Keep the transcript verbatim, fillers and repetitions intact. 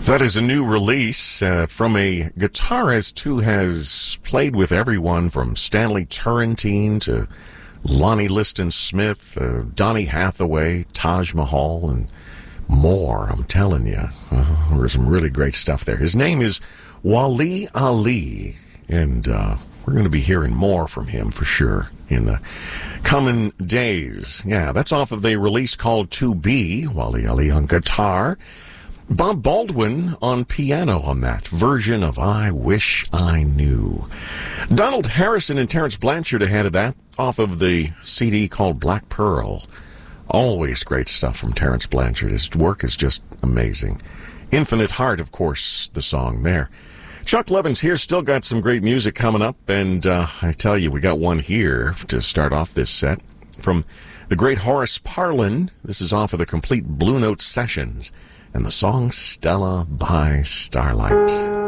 That is a new release uh, from a guitarist who has played with everyone from Stanley Turrentine to Lonnie Liston Smith, uh, Donny Hathaway, Taj Mahal, and more. I'm telling you, uh, there's some really great stuff there. His name is Wali Ali, and uh, we're going to be hearing more from him for sure in the coming days. Yeah, that's off of the release called To Be, Wali Ali on guitar. Bob Baldwin on piano on that version of I Wish I Knew. Donald Harrison and Terence Blanchard ahead of that off of the C D called Black Pearl. Always great stuff from Terence Blanchard. His work is just amazing. Infinite Heart, of course, the song there. Chuck Levin's here, still got some great music coming up, and uh, I tell you, we got one here to start off this set from the great Horace Parlan. This is off of the complete Blue Note Sessions, and the song Stella by Starlight.